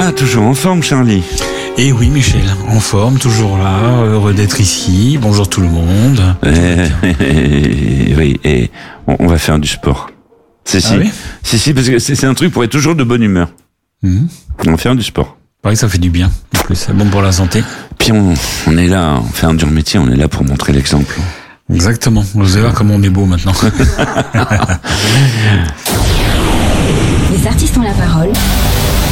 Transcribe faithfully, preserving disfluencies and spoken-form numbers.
Ah, toujours en forme, Charlie. Et oui, Michel, en forme, toujours là, heureux d'être ici. Bonjour tout le monde. Euh, oui, et on, on va faire du sport. Si, si. Ah oui si, si, parce que c'est, c'est un truc pour être toujours de bonne humeur. Mmh. On va faire du sport. Pareil, ça fait du bien. En plus, c'est bon pour la santé. Puis on, on est là, on fait un dur métier, on est là pour montrer l'exemple. Exactement. Vous allez voir comment on est beau maintenant. Les artistes ont la parole.